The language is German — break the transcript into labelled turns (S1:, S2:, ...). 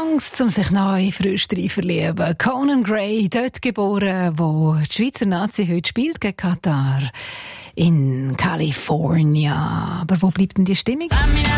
S1: Songs, um sich neu frisch rein verlieben. Conan Gray, dort geboren, wo die Schweizer Nazi heute spielt gegen Katar. In California. Aber wo bleibt denn die Stimmung?